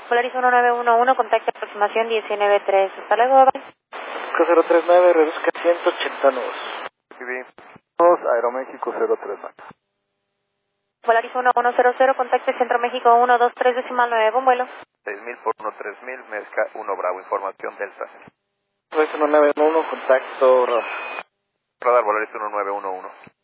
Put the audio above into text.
Polaris 1911, contacto aproximación 19.3. Hasta luego, bye. 039, reduzca 180 nudos. TV 2, Aeroméxico 039. Polaris 1100, contacto Centro México 123 decimal 9, buen vuelo. 6000 por 13000, Mezca 1 Bravo, información Delta. Polaris 1911, contacto Radar Polaris 1911.